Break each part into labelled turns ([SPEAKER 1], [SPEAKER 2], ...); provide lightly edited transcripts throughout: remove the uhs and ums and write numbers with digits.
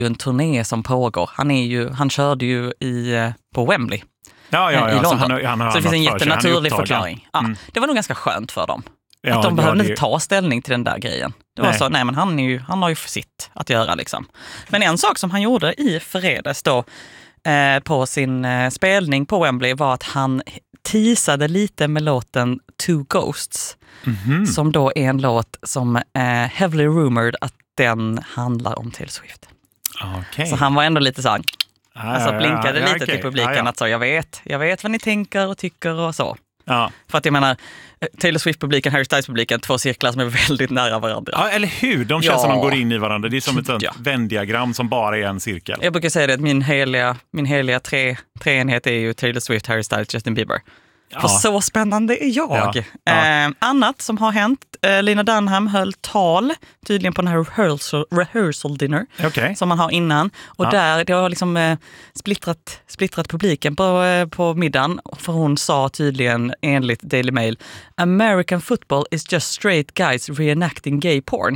[SPEAKER 1] en turné som pågår. Han körde ju på Wembley i London. Så det finns en jättenaturlig förklaring. Ja, det var nog ganska skönt för dem. Att de behövde inte ta ställning till den där grejen. Det var så, men han har ju för sitt att göra liksom. Men en sak som han gjorde i fredags då på sin spelning på Wembley var att han teasade lite med låten Two Ghosts. Som då är en låt som heavily rumored att den handlar om Taylor Swift.
[SPEAKER 2] Okay.
[SPEAKER 1] Så han var ändå lite så blinkade lite till publiken att så, jag vet vad ni tänker och tycker och så. Ja. För att jag menar, Taylor Swift-publiken, Harry Styles-publiken, 2 cirklar som är väldigt nära varandra.
[SPEAKER 2] Ja, eller hur? De känns som de går in i varandra. Det är som ett sånt Venn-diagram som bara är en cirkel.
[SPEAKER 1] Jag brukar säga det att min heliga treenhet är ju Taylor Swift, Harry Styles, Justin Bieber. För så spännande är jag. Annat som har hänt, Lena Dunham höll tal tydligen på den här rehearsal dinner som man har innan. Och där, det har liksom splittrat publiken på middagen. För hon sa tydligen enligt Daily Mail, American football is just straight guys reenacting gay porn.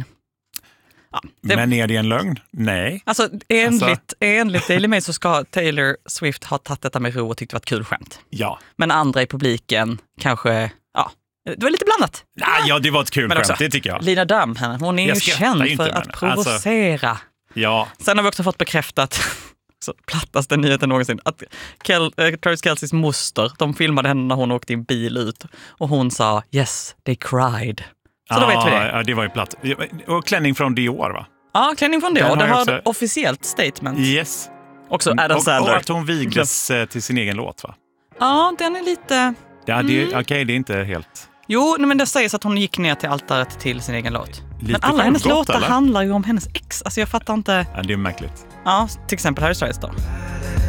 [SPEAKER 2] Men är det en lögn? Nej.
[SPEAKER 1] Alltså enligt Daily Mail så ska Taylor Swift ha tagit detta med ro och tyckt det var ett kul skämt.
[SPEAKER 2] Ja.
[SPEAKER 1] Men andra i publiken kanske, det var lite blandat.
[SPEAKER 2] Ja, det var ett kul skämt, det tycker jag.
[SPEAKER 1] Lina Dunham, hon är ju känd för att provocera. Alltså,
[SPEAKER 2] ja.
[SPEAKER 1] Sen har vi också fått bekräftat, så plattaste nyheten någonsin, att Travis Kelceys moster, de filmade henne när hon åkte i en bil ut. Och hon sa, yes, they cried. Så då vet vi det.
[SPEAKER 2] Ja, det var ju platt. Och klänning från Dior, va?
[SPEAKER 1] Ja, klänning från Dior. Det var ett officiellt statement.
[SPEAKER 2] Yes.
[SPEAKER 1] Också Adam Sandler.
[SPEAKER 2] Och att hon vigdes till sin egen låt, va?
[SPEAKER 1] Ja, den är lite...
[SPEAKER 2] Ja, det är inte helt...
[SPEAKER 1] Jo, men det sägs att hon gick ner till altaret till sin egen låt.
[SPEAKER 2] Lite
[SPEAKER 1] men alla hennes låtar handlar ju om hennes ex. Alltså jag fattar inte...
[SPEAKER 2] Ja, det är märkligt.
[SPEAKER 1] Ja, till exempel Harry Styles då.